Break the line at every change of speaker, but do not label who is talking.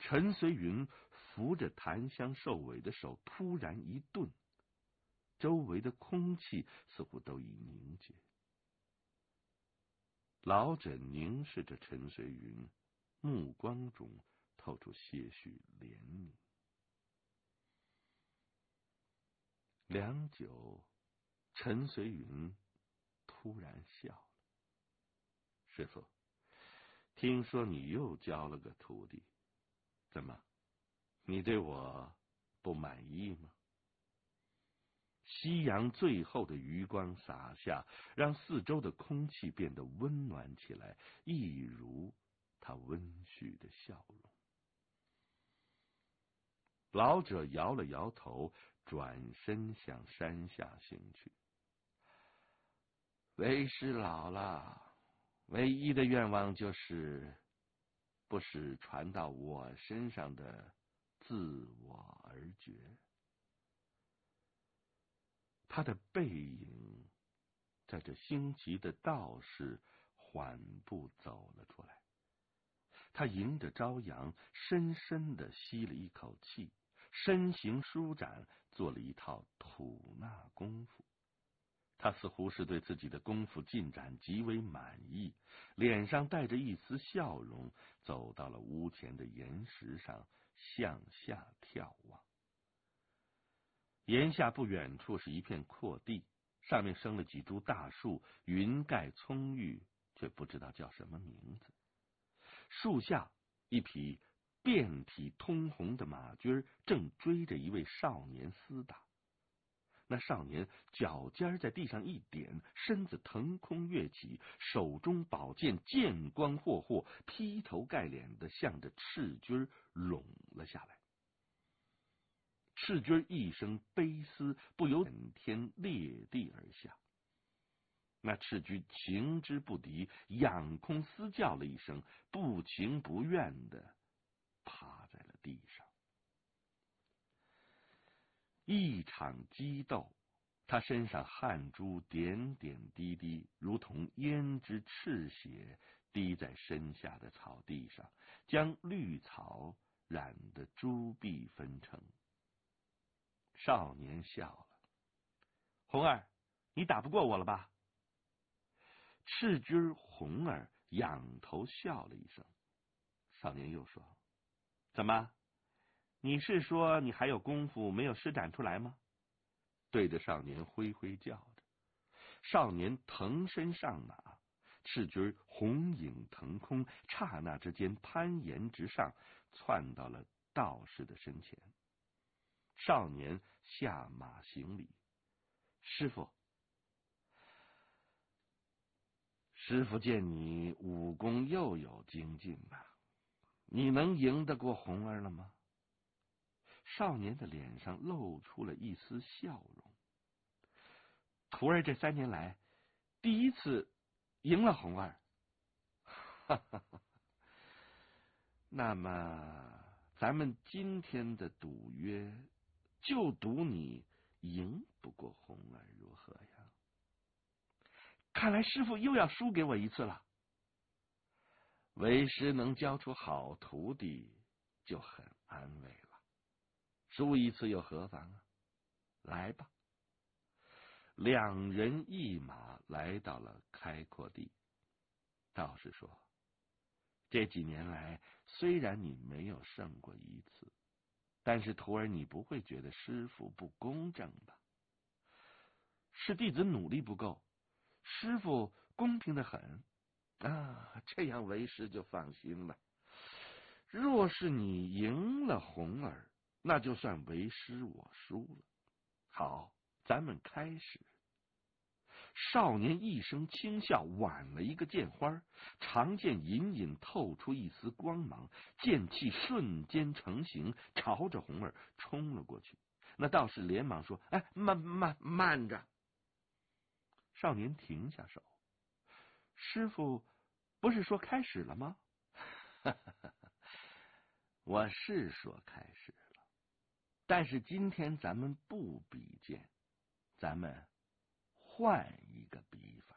陈随云扶着檀香兽尾的手突然一顿，周围的空气似乎都已凝结。老者凝视着陈随云，目光中透出些许怜悯。良久，陈随云突然笑了：“师父，听说你又教了个徒弟，怎么，你对我不满意吗？”夕阳最后的余光洒下，让四周的空气变得温暖起来，一如他温煦的笑容。老者摇了摇头，转身向山下行去。为师老了，唯一的愿望就是不使传到我身上的自我而绝。他的背影在这新奇的道士缓步走了出来，他迎着朝阳，深深地吸了一口气，身形舒展，做了一套吐纳功夫。他似乎是对自己的功夫进展极为满意，脸上带着一丝笑容，走到了屋前的岩石上，向下眺望。岩下不远处是一片阔地，上面生了几株大树，云盖葱郁，却不知道叫什么名字。树下一匹遍体通红的马驹正追着一位少年厮打。那少年脚尖在地上一点，身子腾空跃起，手中宝剑剑光霍霍，劈头盖脸的向着赤驹拢了下来。赤驹一声悲嘶，不由仰天裂地而下。那赤驹情之不敌，仰空嘶叫了一声，不情不愿的趴在了地上。一场激斗，他身上汗珠点点滴滴，如同胭脂赤血滴在身下的草地上，将绿草染得珠碧纷呈。少年笑了：“红儿，你打不过我了吧？”赤驹红儿仰头笑了一声。少年又说：“怎么？你是说你还有功夫没有施展出来吗？”对着少年挥挥叫着。少年腾身上马，赤驹红影腾空，刹那之间攀岩直上，窜到了道士的身前。少年下马行礼：“师父，师父见你武功又有精进吧？你能赢得过红儿了吗？”少年的脸上露出了一丝笑容：“徒儿这3年来第一次赢了红儿。”哈哈哈。那么咱们今天的赌约，就赌你赢不过红儿，如何呀？看来师父又要输给我一次了。为师能教出好徒弟，就很安慰了。输一次又何妨啊？来吧。2人一马来到了开阔地。道士说：“这几年来，虽然你没有胜过一次，但是徒儿你不会觉得师父不公正吧？是弟子努力不够，师父公平的很啊，这样为师就放心了。若是你赢了红儿，那就算为师我输了。好，咱们开始。”少年一声轻笑，挽了一个剑花，长剑隐隐透出一丝光芒，剑气瞬间成型，朝着红儿冲了过去。那道士连忙说：“哎，慢着！”少年停下手：“师父不是说开始了吗？”我是说开始了，但是今天咱们不比剑，咱们换一个比法。